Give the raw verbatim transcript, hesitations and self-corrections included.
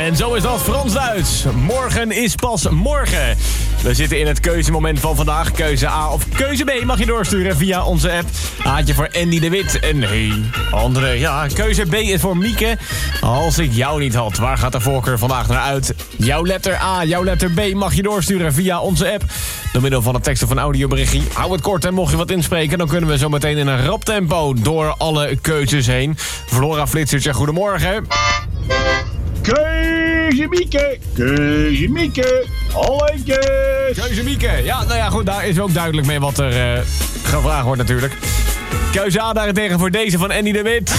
En zo is dat Frans-Duits. Morgen is pas morgen. We zitten in het keuzemoment van vandaag. Keuze A of keuze B mag je doorsturen via onze app. Aatje voor Andy de Wit. En nee, andere. Ja, keuze B is voor Mieke. Als ik jou niet had, waar gaat de voorkeur vandaag naar uit? Jouw letter A, jouw letter B mag je doorsturen via onze app. Door middel van een tekst of een audioberichtje. Hou het kort en mocht je wat inspreken, dan kunnen we zo meteen in een rap tempo door alle keuzes heen. Flora Flitsertje, goedemorgen. Keuze Mieke, keuze Mieke, alleetjes. Keuze Mieke. Ja, nou ja, goed, daar is ook duidelijk mee wat er uh, gevraagd wordt natuurlijk. Keuze A daarentegen voor deze van Andy de Wit.